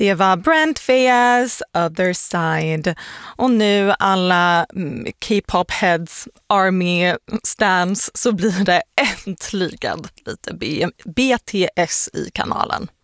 Det var Brent Faiyaz, Other Side. Och nu alla K-pop heads, army stans, så blir det äntligen lite BTS i kanalen.